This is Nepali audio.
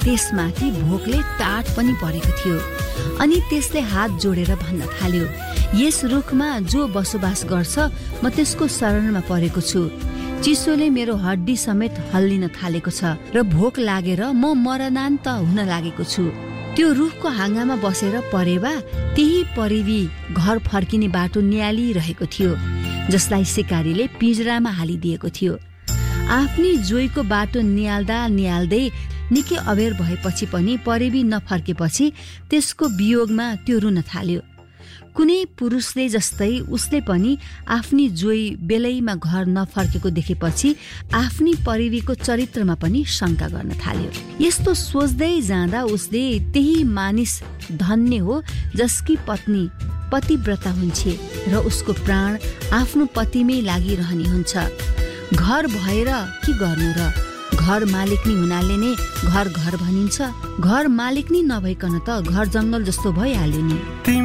त्यसमाथि भोकले टाट पनि परेको थियो। अनि त्यसले हात जोडेर भन्न थाल्यो, यस रुखमा जो बसोबास गर्छ म त्यसको शरणमा परेको छु। चिसोले मेरो हड्डी समेत हल्लिन थालेको छ र भोक लागेर म मरणान्त हुन लागेको छु। त्यो रुखको हाँगामा बसेर परेवा त्यही परिवी घर फर्किने बाटो नियालिरहेको थियो, जसलाई सिकारीले पिंजरामा हालिदिएको थियो। आफ्नी जोईको बाटो नियाल्दै निकै अबेर भएपछि पनि परिवी नफर्केपछि त्यसको वियोगमा त्यो रुन थाल्यो। कुनै पुरुषले जस्तै उसले पनि आफ्नी जोई बेलैमा घर नफर्केको देखेपछि आफ्नी परिवीको चरित्रमा पनि शंका गर्न थाल्यो। यस्तो सोच्दै जाँदा उसले त्यही मानिस धन्य हो जसकी पत्नी पतिव्रता हुन्छ र उसको प्राण आफ्नो पतिमै लागिरहने हुन्छ। घर भएर के गर्नु र? घर मालिकनी हुनाले नै घर भनिन्छ। घर मालिकनी नभइकन त घर जंगल जस्तो भइहाल्यो नि।